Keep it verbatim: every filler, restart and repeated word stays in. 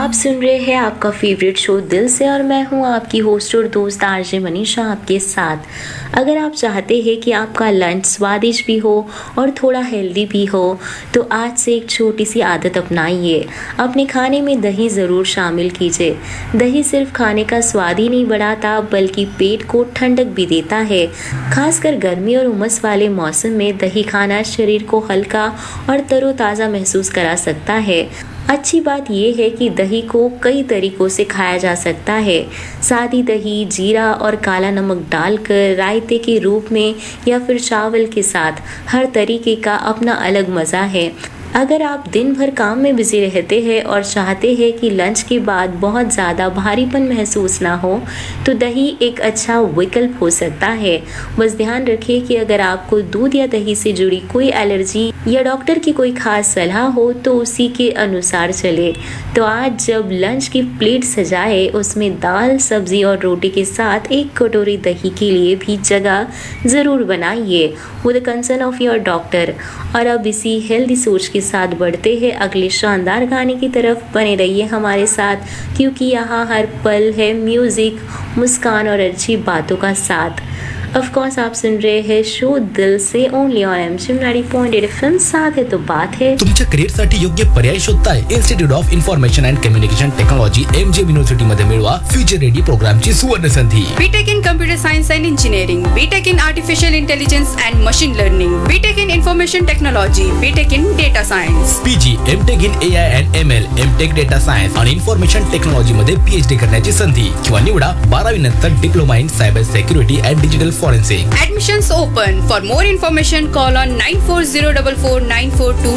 आप सुन रहे हैं आपका फेवरेट शो दिल से और मैं हूं आपकी होस्ट और दोस्त आरजे मनीषा आपके साथ। अगर आप चाहते हैं कि आपका लंच स्वादिष्ट भी हो और थोड़ा हेल्दी भी हो तो आज से एक छोटी सी आदत अपनाइए। अपने खाने में दही ज़रूर शामिल कीजिए। दही सिर्फ खाने का स्वाद ही नहीं बढ़ाता बल्कि पेट को ठंडक भी देता है। खासकर गर्मी और उमस वाले मौसम में दही खाना शरीर को हल्का और तरोताज़ा महसूस करा सकता है। अच्छी बात यह है कि दही को कई तरीकों से खाया जा सकता है। सादी दही जीरा और काला नमक डालकर, रायते के रूप में या फिर चावल के साथ, हर तरीके का अपना अलग मज़ा है। अगर आप दिन भर काम में बिजी रहते हैं और चाहते हैं कि लंच के बाद बहुत ज़्यादा भारीपन महसूस ना हो तो दही एक अच्छा विकल्प हो सकता है। बस ध्यान रखें कि अगर आपको दूध या दही से जुड़ी कोई एलर्जी या डॉक्टर की कोई खास सलाह हो तो उसी के अनुसार चले। तो आज जब लंच की प्लेट सजाए उसमें दाल, सब्जी और रोटी के साथ एक कटोरी दही के लिए भी जगह ज़रूर बनाइए with the concern of your doctor. और अब इसी हेल्दी सोच के साथ बढ़ते हैं अगले शानदार गाने की तरफ। बने रहिए हमारे साथ क्योंकि यहाँ हर पल है म्यूजिक, मुस्कान और अच्छी बातों का साथ। ऑफ कोर्स आप सुन रहे हैं शो दिल से only on MG ninety point eight FM. साथ है तो बात है। तुमच्या करिअरसाठी योग्य पर्याय शोधताय? Institute of information and communication technology MJ university मध्ये मिळवा फ्युचर रेडी प्रोग्रामची सुवर्ण संधी। BTech in computer science and engineering, BTech in artificial intelligence and machine learning, BTech in information technology, BTech in data science, PG MTech in AI and ML, MTech data science आणि information technology मध्ये PhD करण्याची संधी किंवा निवडा बारावी नंतर diploma in cyber security and digital forensic. Admissions open. For more information, call on nine four zero four four nine four two